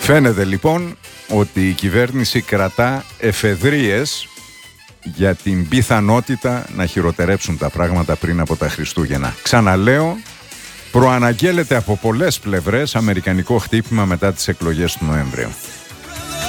Φαίνεται λοιπόν ότι η κυβέρνηση κρατά εφεδρείες για την πιθανότητα να χειροτερέψουν τα πράγματα πριν από τα Χριστούγεννα. Ξαναλέω, προαναγγέλλεται από πολλές πλευρές αμερικανικό χτύπημα μετά τις εκλογές του Νοέμβριου.